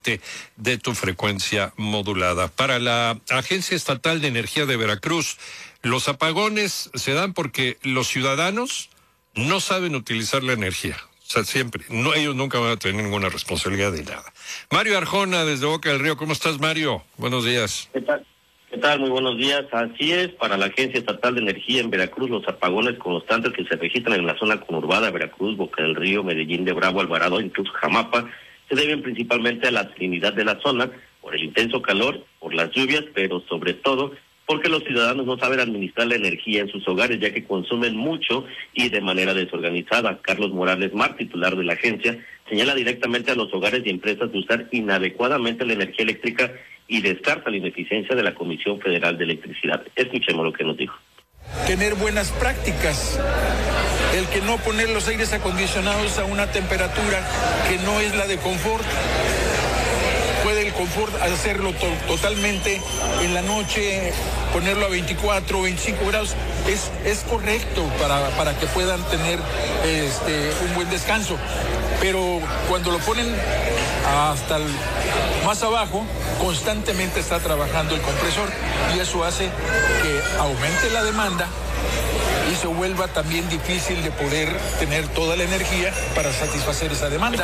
de tu frecuencia modulada. Para la Agencia Estatal de Energía de Veracruz, los apagones se dan porque los ciudadanos no saben utilizar la energía. O sea, siempre. No, ellos nunca van a tener ninguna responsabilidad de nada. Mario Arjona, desde Boca del Río. ¿Cómo estás, Mario? Buenos días. ¿Qué tal? ¿Qué tal? Muy buenos días. Así es, para la Agencia Estatal de Energía en Veracruz, los apagones constantes que se registran en la zona conurbada de Veracruz, Boca del Río, Medellín de Bravo, Alvarado, incluso Jamapa, se deben principalmente a la salinidad de la zona, por el intenso calor, por las lluvias, pero sobre todo porque los ciudadanos no saben administrar la energía en sus hogares, ya que consumen mucho y de manera desorganizada. Carlos Morales Mar, titular de la agencia, señala directamente a los hogares y empresas de usar inadecuadamente la energía eléctrica y descarta la ineficiencia de la Comisión Federal de Electricidad. Escuchemos lo que nos dijo. Tener buenas prácticas, el que no poner los aires acondicionados a una temperatura que no es la de confort. Puede el confort hacerlo totalmente en la noche, ponerlo a 24 o 25 grados, es correcto para que puedan tener un buen descanso. Pero cuando lo ponen hasta más abajo, constantemente está trabajando el compresor y eso hace que aumente la demanda y se vuelva también difícil de poder tener toda la energía para satisfacer esa demanda.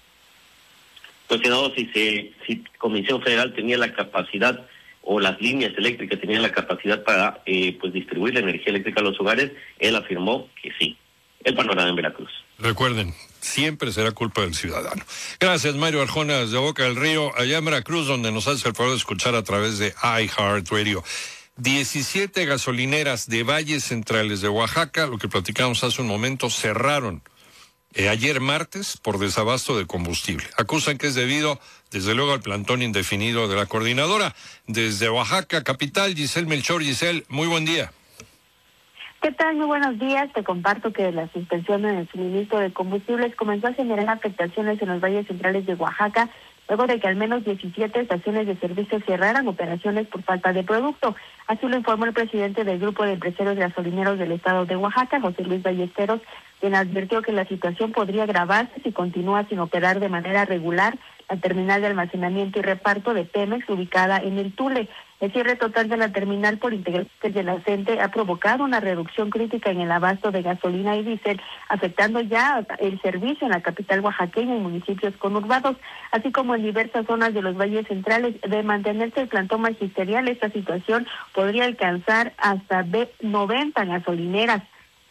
Cuestionado si Comisión Federal tenía la capacidad o las líneas eléctricas tenían la capacidad para distribuir la energía eléctrica a los hogares, él afirmó que sí. El panorama en Veracruz. Recuerden, siempre será culpa del ciudadano. Gracias, Mario Arjona, desde Boca del Río, allá en Veracruz, donde nos hace el favor de escuchar a través de iHeartRadio. 17 gasolineras de valles centrales de Oaxaca, lo que platicamos hace un momento, cerraron ayer martes por desabasto de combustible. Acusan que es debido, desde luego, al plantón indefinido de la coordinadora. Desde Oaxaca, capital, Giselle Melchor. Giselle, muy buen día. ¿Qué tal? Muy buenos días. Te comparto que la suspensión en el suministro de combustibles comenzó a generar afectaciones en los valles centrales de Oaxaca, luego de que al menos 17 estaciones de servicio cerraran operaciones por falta de producto. Así lo informó el presidente del Grupo de Empresarios Gasolineros del Estado de Oaxaca, José Luis Ballesteros, quien advirtió que la situación podría agravarse si continúa sin operar de manera regular la terminal de almacenamiento y reparto de Pemex ubicada en el Tule. El cierre total de la terminal por integrantes de la CENTE ha provocado una reducción crítica en el abasto de gasolina y diésel, afectando ya el servicio en la capital oaxaqueña y municipios conurbados, así como en diversas zonas de los valles centrales. De mantenerse el plantón magisterial, esta situación podría alcanzar hasta 90 gasolineras.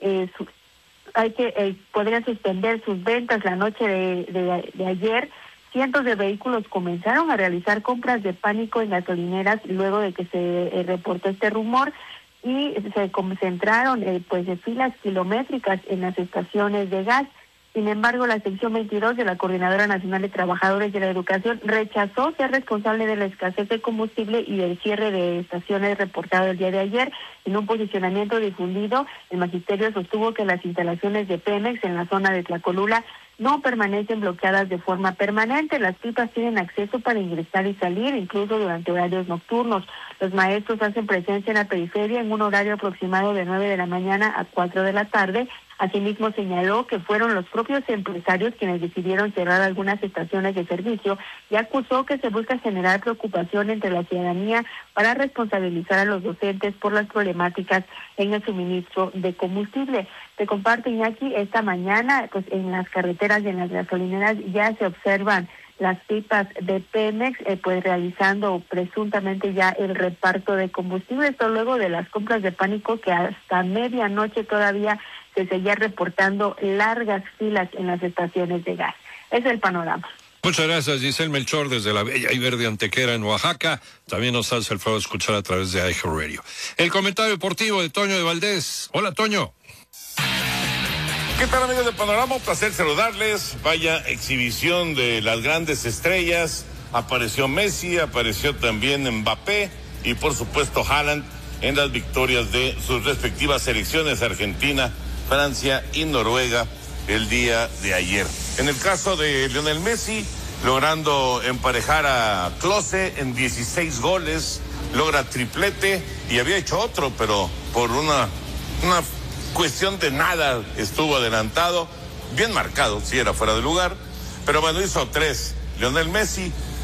Podrían suspender sus ventas la noche de ayer. Cientos de vehículos comenzaron a realizar compras de pánico en gasolineras luego de que se reportó este rumor y se concentraron de filas kilométricas en las estaciones de gas. Sin embargo, la sección 22 de la Coordinadora Nacional de Trabajadores de la Educación rechazó ser responsable de la escasez de combustible y del cierre de estaciones reportado el día de ayer. En un posicionamiento difundido, el magisterio sostuvo que las instalaciones de Pemex en la zona de Tlacolula no permanecen bloqueadas de forma permanente. Las pipas tienen acceso para ingresar y salir, incluso durante horarios nocturnos. Los maestros hacen presencia en la periferia en un horario aproximado de 9 de la mañana a 4 de la tarde. Asimismo, señaló que fueron los propios empresarios quienes decidieron cerrar algunas estaciones de servicio y acusó que se busca generar preocupación entre la ciudadanía para responsabilizar a los docentes por las problemáticas en el suministro de combustible. Te comparto, Iñaki, esta mañana en las carreteras y en las gasolineras ya se observan las pipas de Pemex realizando presuntamente ya el reparto de combustible. Esto luego de las compras de pánico que hasta medianoche todavía se seguía reportando largas filas en las estaciones de gas. Ese es el panorama. Muchas gracias, Giselle Melchor, desde la bella y verde Antequera en Oaxaca. También nos hace el favor de escuchar a través de iHeartRadio. El comentario deportivo de Toño de Valdés. Hola, Toño. ¿Qué tal, amigos de Panorama? Un placer saludarles. Vaya exhibición de las grandes estrellas. Apareció Messi, apareció también Mbappé y por supuesto Haaland en las victorias de sus respectivas selecciones, Argentina, Francia y Noruega, el día de ayer. En el caso de Lionel Messi, logrando emparejar a Klose en 16 goles, logra triplete y había hecho otro, pero por una cuestión de nada estuvo adelantado, bien marcado, sí era fuera de lugar, pero bueno, hizo 3. Lionel Messi